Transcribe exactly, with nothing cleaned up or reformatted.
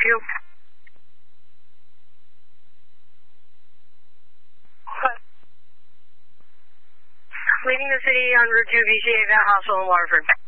you? What? Leaving the city on Route two, V C A, Van Hospital in Waterford.